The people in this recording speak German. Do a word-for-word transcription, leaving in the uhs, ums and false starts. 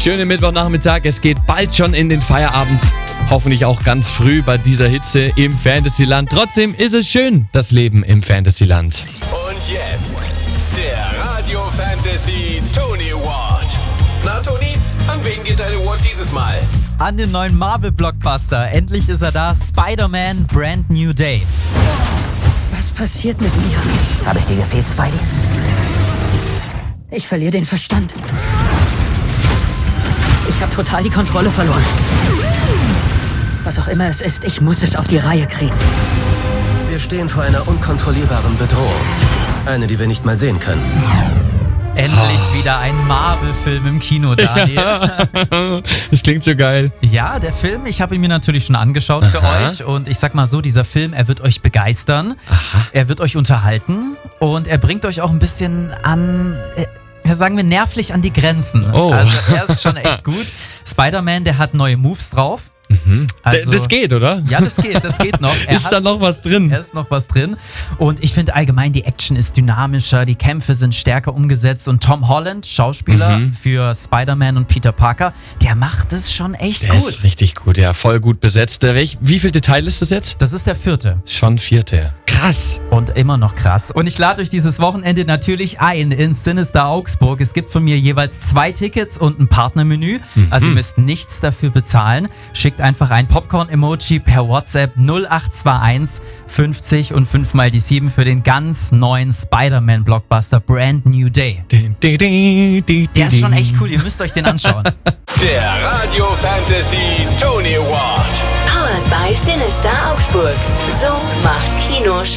schönen Mittwochnachmittag. Es geht bald schon in den Feierabend. Hoffentlich auch ganz früh bei dieser Hitze im Fantasyland. Trotzdem ist es schön, das Leben im Fantasyland. Und jetzt der Radio Fantasy Tony Award. Na Toni, an wen geht dein Award dieses Mal? An den neuen Marvel-Blockbuster. Endlich ist er da. Spider-Man Brand New Day. Was passiert mit mir? Habe ich dir gefehlt, Spidey? Ich verliere den Verstand. Ich habe total die Kontrolle verloren. Was auch immer es ist, ich muss es auf die Reihe kriegen. Wir stehen vor einer unkontrollierbaren Bedrohung. Eine, die wir nicht mal sehen können. Endlich oh. wieder ein Marvel-Film im Kino, Daniel. Ja. Das klingt so geil. Ja, der Film, ich habe ihn mir natürlich schon angeschaut für Aha. euch. Und ich sag mal so, dieser Film, er wird euch begeistern. Aha. Er wird euch unterhalten. Und er bringt euch auch ein bisschen an... Äh, Ja, sagen wir nervlich an die Grenzen. Oh. Also er ist schon echt gut. Spider-Man, der hat neue Moves drauf. Mhm. Also, das geht, oder? Ja, das geht, das geht noch. Er ist hat, da noch was drin? Er ist noch was drin. Und ich finde allgemein, die Action ist dynamischer, die Kämpfe sind stärker umgesetzt. Und Tom Holland, Schauspieler mhm. für Spider-Man und Peter Parker, der macht es schon echt der gut. ist richtig gut, ja, voll gut besetzt. Welch, wie viel Detail ist das jetzt? Das ist der vierte. Schon vierte. Krass. Und immer noch krass. Und ich lade euch dieses Wochenende natürlich ein in Sinister Augsburg. Es gibt von mir jeweils zwei Tickets und ein Partnermenü. Mhm. Also ihr müsst nichts dafür bezahlen. Schickt einfach ein Popcorn-Emoji per WhatsApp null acht zwei eins fünfzig und fünf mal die sieben für den ganz neuen Spider-Man-Blockbuster Brand New Day. Der ist schon echt cool. Ihr müsst euch den anschauen. Der Radio Fantasy Tony Award. Powered by Sinister Augsburg. So macht Kino